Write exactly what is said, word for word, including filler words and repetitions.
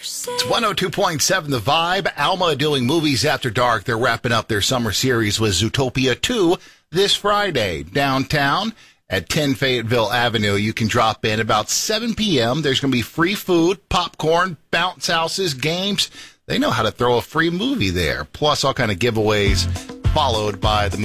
It's one oh two point seven The Vibe. Alma doing Movies After Dark. They're wrapping up their summer series with Zootopia two this Friday. Downtown at ten Fayetteville Avenue. You can drop in about seven p.m. There's going to be free food, popcorn, bounce houses, games. They know how to throw a free movie there. Plus all kind of giveaways followed by the